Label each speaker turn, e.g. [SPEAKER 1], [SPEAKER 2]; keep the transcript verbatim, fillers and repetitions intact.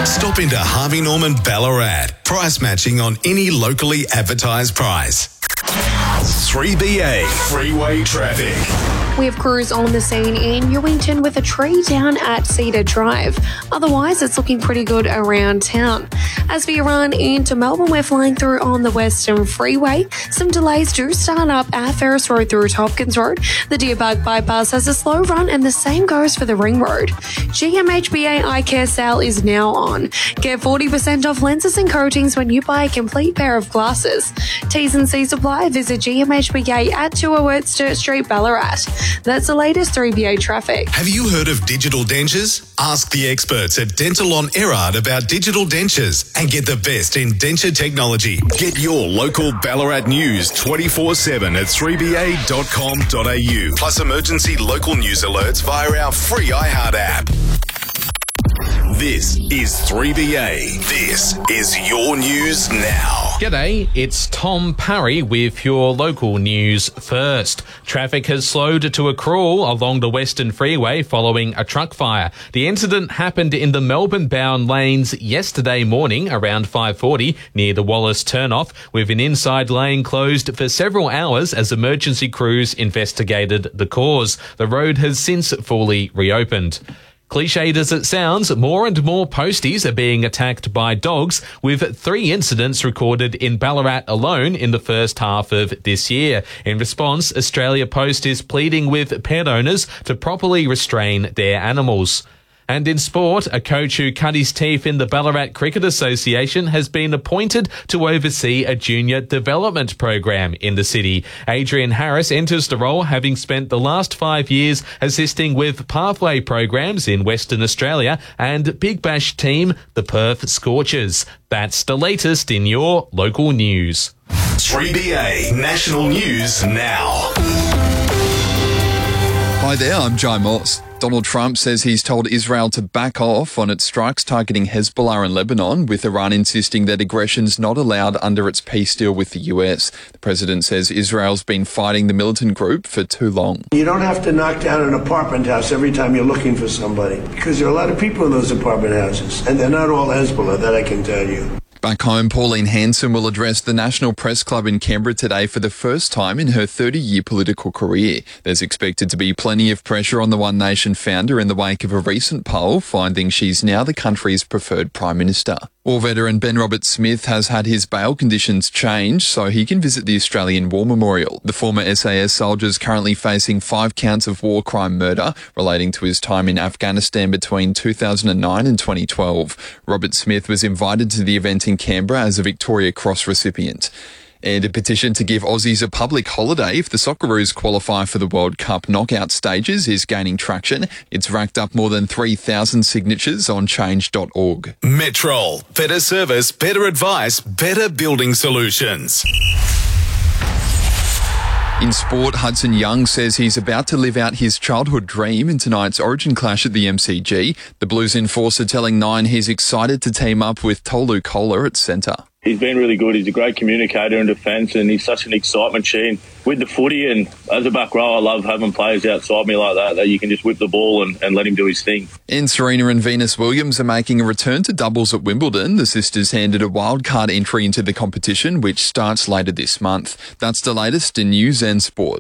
[SPEAKER 1] Stop into Harvey Norman Ballarat. Price matching on any locally advertised price. three B A Freeway Traffic.
[SPEAKER 2] We have crews on the scene in Newington with a tree down at Cedar Drive. Otherwise, it's looking pretty good around town. As we run into Melbourne, we're flying through on the Western Freeway. Some delays do start up at Ferris Road through Hopkins Road. The Deerpark Bypass has a slow run, and the same goes for the Ring Road. G M H B A Eye Care sale is now on. Get forty percent off lenses and coatings when you buy a complete pair of glasses. T's and C's apply. Visit G M H B A at two oh eight Sturt Street, Ballarat. That's the latest three B A traffic.
[SPEAKER 1] Have you heard of digital dentures? Ask the experts at Dental on Erard about digital dentures and get the best in denture technology. Get your local Ballarat news twenty-four seven at three b a dot com dot a u. Plus emergency local news alerts via our free iHeart app. This is three B A. This is your news now.
[SPEAKER 3] G'day, it's Tom Parry with your local news first. Traffic has slowed to a crawl along the Western Freeway following a truck fire. The incident happened in the Melbourne-bound lanes yesterday morning around five forty near the Wallace turnoff, with an inside lane closed for several hours as emergency crews investigated the cause. The road has since fully reopened. Cliched as it sounds, more and more posties are being attacked by dogs, with three incidents recorded in Ballarat alone in the first half of this year. In response, Australia Post is pleading with pet owners to properly restrain their animals. And in sport, a coach who cut his teeth in the Ballarat Cricket Association has been appointed to oversee a junior development program in the city. Adrian Harris enters the role having spent the last five years assisting with pathway programs in Western Australia and Big Bash team, the Perth Scorchers. That's the latest in your local news.
[SPEAKER 1] three B A National News Now.
[SPEAKER 4] Hi there, I'm Jai Moss. Donald Trump says he's told Israel to back off on its strikes targeting Hezbollah in Lebanon, with Iran insisting that aggression's not allowed under its peace deal with the U S. The president says Israel's been fighting the militant group for too long.
[SPEAKER 5] You don't have to knock down an apartment house every time you're looking for somebody, because there are a lot of people in those apartment houses, and they're not all Hezbollah, that I can tell you.
[SPEAKER 4] Back home, Pauline Hanson will address the National Press Club in Canberra today for the first time in her thirty-year political career. There's expected to be plenty of pressure on the One Nation founder in the wake of a recent poll finding she's now the country's preferred Prime Minister. War veteran Ben Roberts-Smith has had his bail conditions changed so he can visit the Australian War Memorial. The former S A S soldier is currently facing five counts of war crime murder relating to his time in Afghanistan between two thousand nine and twenty twelve. Roberts-Smith was invited to the event in Canberra as a Victoria Cross recipient. And a petition to give Aussies a public holiday if the Socceroos qualify for the World Cup knockout stages is gaining traction. It's racked up more than three thousand signatures on change dot org.
[SPEAKER 1] Metrol. Better service, better advice, better building solutions.
[SPEAKER 4] In sport, Hudson Young says he's about to live out his childhood dream in tonight's Origin clash at the M C G. The Blues enforcer telling Nine he's excited to team up with Tolu Kola at centre.
[SPEAKER 6] He's been really good. He's a great communicator in defence, and he's such an excitement machine with the footy. And as a back row, I love having players outside me like that, that you can just whip the ball and, and let him do his thing.
[SPEAKER 4] And Serena and Venus Williams are making a return to doubles at Wimbledon. The sisters handed a wildcard entry into the competition, which starts later this month. That's the latest in news and sport.